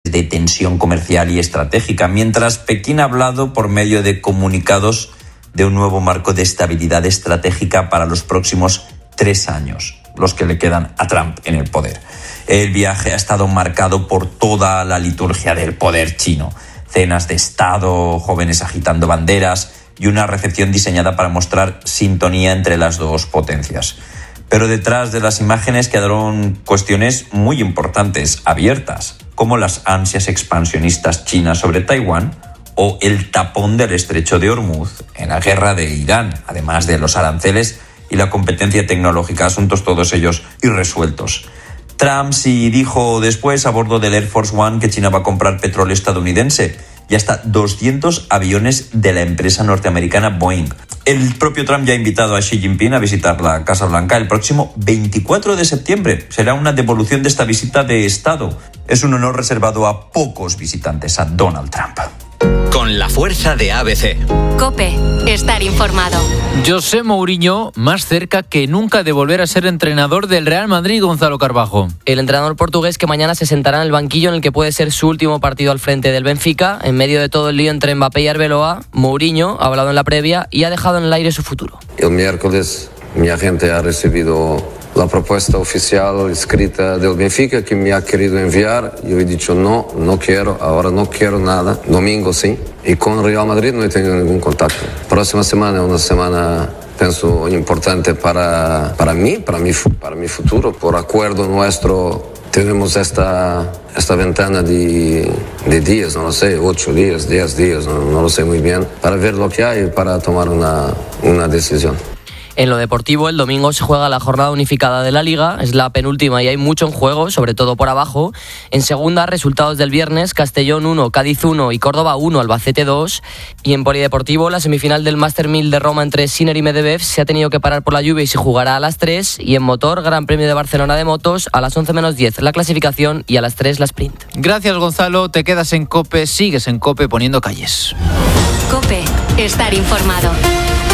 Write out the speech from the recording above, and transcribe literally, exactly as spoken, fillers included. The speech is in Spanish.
de tensión comercial y estratégica, mientras Pekín ha hablado por medio de comunicados de un nuevo marco de estabilidad estratégica para los próximos tres años, los que le quedan a Trump en el poder. El viaje ha estado marcado por toda la liturgia del poder chino. Cenas de Estado, jóvenes agitando banderas y una recepción diseñada para mostrar sintonía entre las dos potencias. Pero detrás de las imágenes quedaron cuestiones muy importantes, abiertas, como las ansias expansionistas chinas sobre Taiwán o el tapón del estrecho de Hormuz en la guerra de Irán, además de los aranceles y la competencia tecnológica, asuntos todos ellos irresueltos. Trump sí dijo después a bordo del Air Force One que China va a comprar petróleo estadounidense y hasta doscientos aviones de la empresa norteamericana Boeing. El propio Trump ya ha invitado a Xi Jinping a visitar la Casa Blanca el próximo veinticuatro de septiembre. Será una devolución de esta visita de Estado. Es un honor reservado a pocos visitantes a Donald Trump. Con la fuerza de A B C. COPE. Estar informado. José Mourinho más cerca que nunca de volver a ser entrenador del Real Madrid, Gonzalo Carbajo. El entrenador portugués que mañana se sentará en el banquillo en el que puede ser su último partido al frente del Benfica, en medio de todo el lío entre Mbappé y Arbeloa, Mourinho ha hablado en la previa y ha dejado en el aire su futuro. El miércoles mi agente ha recibido la propuesta oficial escrita del Benfica que me ha querido enviar. Yo he dicho no, no quiero, ahora no quiero nada. Domingo sí. Y con Real Madrid no he tenido ningún contacto. Próxima semana es una semana, pienso, importante para, para mí, para mi, para mi futuro. Por acuerdo nuestro tenemos esta, esta ventana de, de días, no lo sé, ocho días, diez días, no, no lo sé muy bien, para ver lo que hay y para tomar una, una decisión. En lo deportivo, el domingo se juega la jornada unificada de la Liga, es la penúltima y hay mucho en juego, sobre todo por abajo. En segunda, resultados del viernes, Castellón uno, Cádiz uno y Córdoba uno, Albacete dos. Y en polideportivo, la semifinal del Master mil de Roma entre Sinner y Medvedev se ha tenido que parar por la lluvia y se jugará a las tres. Y en motor, Gran Premio de Barcelona de motos, a las once menos diez la clasificación y a las tres la sprint. Gracias, Gonzalo, te quedas en COPE, sigues en COPE poniendo calles. COPE. Estar informado.